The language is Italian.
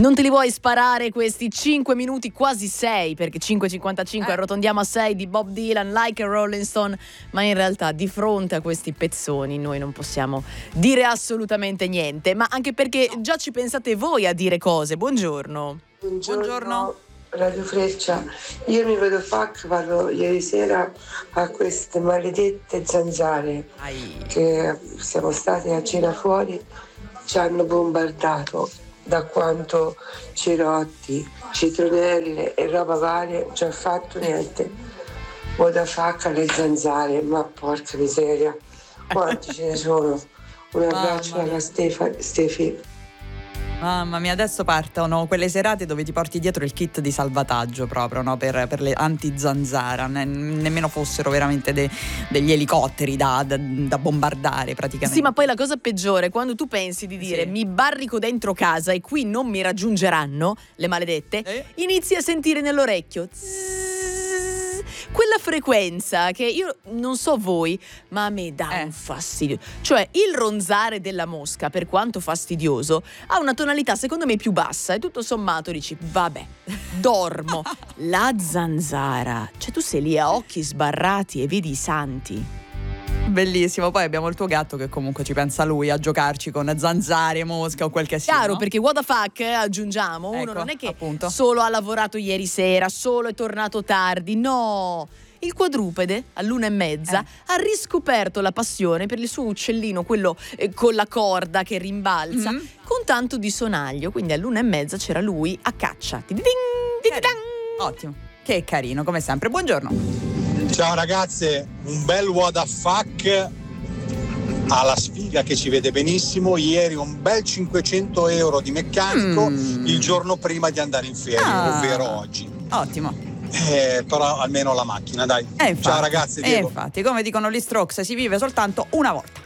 Non te li vuoi sparare questi 5 minuti, quasi 6, perché 5,55 arrotondiamo a 6 di Bob Dylan, Like a Rolling Stone, ma in realtà di fronte a questi pezzoni noi non possiamo dire assolutamente niente, ma anche perché già ci pensate voi a dire cose. Buongiorno. Buongiorno. Radio Freccia, io mi vedo vado ieri sera a queste maledette zanzare che siamo stati a cena fuori, ci hanno bombardato da quanto cerotti, citronelle e roba varia, non ci ha fatto niente. What the fuck alle zanzare, ma porca miseria, quanti ce ne sono? Un abbraccio alla Stefi. Mamma mia, adesso partono quelle serate dove ti porti dietro il kit di salvataggio proprio, no? Per le anti-zanzara, nemmeno fossero veramente degli elicotteri da bombardare praticamente. Sì, ma poi la cosa peggiore, quando tu pensi di dire mi barrico dentro casa e qui non mi raggiungeranno le maledette, inizi a sentire nell'orecchio quella frequenza che io non so voi, ma a me dà un fastidio. Cioè il ronzare della mosca, per quanto fastidioso, ha una tonalità secondo me più bassa e tutto sommato dici vabbè, dormo. La zanzara, cioè tu sei lì a occhi sbarrati e vedi i santi. Bellissimo, poi abbiamo il tuo gatto che comunque ci pensa lui a giocarci con zanzare, mosca o quel che sia. Chiaro, no? Perché what the fuck, aggiungiamo, uno non è che appunto solo ha lavorato ieri sera, solo è tornato tardi, no. Il quadrupede, all'1:30, ha riscoperto la passione per il suo uccellino, quello con la corda che rimbalza, con tanto di sonaglio. Quindi all'1:30 c'era lui a caccia. Ottimo, che carino, come sempre. Buongiorno. Ciao ragazze, un bel what the fuck alla sfiga che ci vede benissimo. Ieri un bel 500 euro di meccanico il giorno prima di andare in ferie, ovvero oggi. Ottimo. Però almeno la macchina, dai. Infatti, ciao ragazzi, Diego. Infatti, come dicono gli Strokes, si vive soltanto una volta.